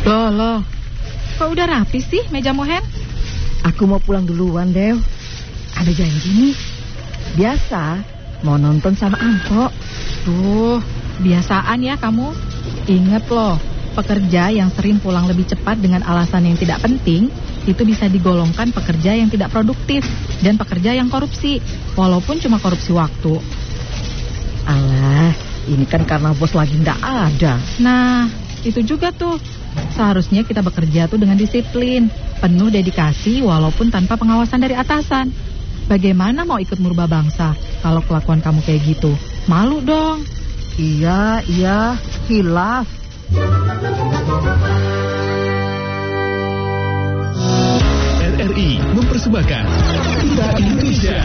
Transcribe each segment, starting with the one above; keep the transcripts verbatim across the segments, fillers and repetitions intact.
Loh, loh. Kok udah rapi sih meja Mohen? Aku mau pulang duluan, Dew. Ada janji nih. Biasa, mau nonton sama Angko. Tuh, biasaan ya kamu. Ingat loh, pekerja yang sering pulang lebih cepat dengan alasan yang tidak penting, itu bisa digolongkan pekerja yang tidak produktif dan pekerja yang korupsi, walaupun cuma korupsi waktu. Alah, ini kan karena bos lagi nggak ada. Nah, itu juga tuh. Seharusnya kita bekerja tuh dengan disiplin, penuh dedikasi walaupun tanpa pengawasan dari atasan. Bagaimana mau ikut merubah bangsa kalau kelakuan kamu kayak gitu? Malu dong. Iya, iya, hilaf. R R I mempersembahkan Kita Indonesia.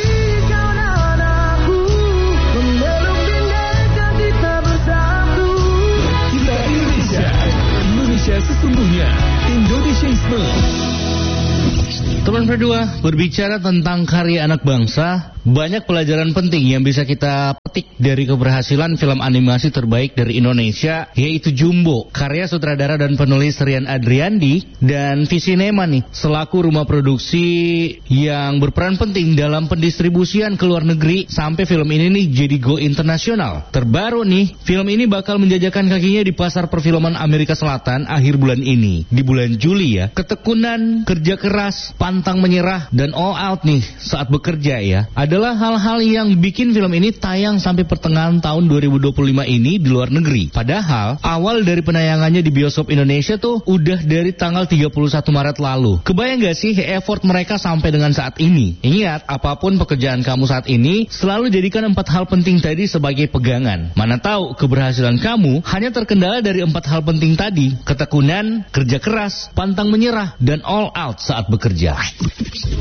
Kita Indonesia. Indonesia sesungguhnya. Indonesiaisme. Teman berdua, berbicara tentang karya anak bangsa, banyak pelajaran penting yang bisa kita petik dari keberhasilan film animasi terbaik dari Indonesia, yaitu Jumbo, karya sutradara dan penulis Rian Adriandi dan Visinema nih, selaku rumah produksi yang berperan penting dalam pendistribusian ke luar negeri sampai film ini nih jadi go internasional. Terbaru nih, film ini bakal menjajakan kakinya di pasar perfilman Amerika Selatan akhir bulan ini, di bulan Juli ya. Ketekunan, kerja keras, pantang menyerah, dan all out nih saat bekerja ya, adalah hal-hal yang bikin film ini tayang sampai pertengahan tahun dua ribu dua puluh lima ini di luar negeri. Padahal awal dari penayangannya di bioskop Indonesia tuh udah dari tanggal tiga puluh satu Maret lalu. Kebayang gak sih effort mereka sampai dengan saat ini? Ingat, apapun pekerjaan kamu saat ini, selalu jadikan empat hal penting tadi sebagai pegangan. Mana tahu keberhasilan kamu hanya terkendala dari empat hal penting tadi: ketekunan, kerja keras, pantang menyerah, dan all out saat bekerja.